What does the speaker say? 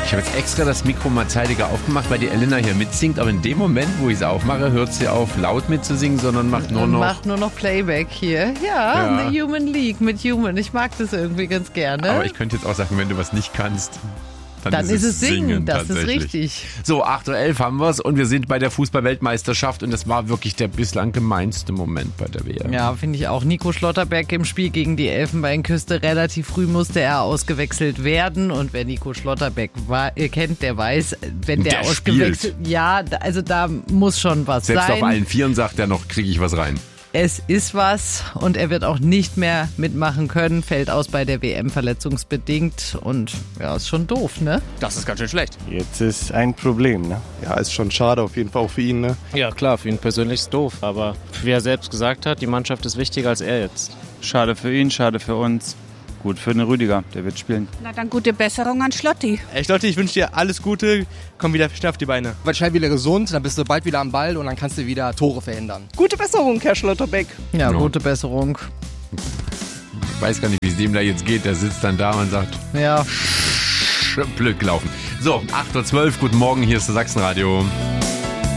Ich habe jetzt extra das Mikro mal zeitiger aufgemacht, weil die Elena hier mitsingt. Aber in dem Moment, wo ich es aufmache, hört sie auf, laut mitzusingen, sondern macht nur noch Playback hier. Ja, The Human League mit Human. Ich mag das irgendwie ganz gerne. Aber ich könnte jetzt auch sagen, wenn du was nicht kannst, dann ist es Singen. Das ist richtig. So, 8.11 Uhr haben wir es und wir sind bei der Fußball-Weltmeisterschaft und das war wirklich der bislang gemeinste Moment bei der WM. Ja, finde ich auch. Nico Schlotterbeck im Spiel gegen die Elfenbeinküste. Relativ früh musste er ausgewechselt werden und wer Nico Schlotterbeck kennt, der weiß, wenn der ausgewechselt... Ja, also da muss schon was Selbst sein. Selbst auf allen Vieren sagt er noch, kriege ich was rein. Es ist was und er wird auch nicht mehr mitmachen können, fällt aus bei der WM verletzungsbedingt und ja, ist schon doof, ne? Das ist ganz schön schlecht. Jetzt ist ein Problem, ne? Ja, ist schon schade auf jeden Fall auch für ihn, ne? Ja klar, für ihn persönlich ist doof, aber wie er selbst gesagt hat, die Mannschaft ist wichtiger als er jetzt. Schade für ihn, schade für uns. Gut für den Rüdiger, der wird spielen. Na dann gute Besserung an Schlotti. Ey Schlotti, ich wünsche dir alles Gute, komm wieder schnell auf die Beine. Werd schnell wieder gesund, dann bist du bald wieder am Ball und dann kannst du wieder Tore verhindern. Gute Besserung, Herr Schlotterbeck. Ja, gute Besserung. Ich weiß gar nicht, wie es dem da jetzt geht. Der sitzt dann da und sagt, ja, blöd gelaufen. So, 8.12 Uhr, guten Morgen, hier ist das Sachsenradio.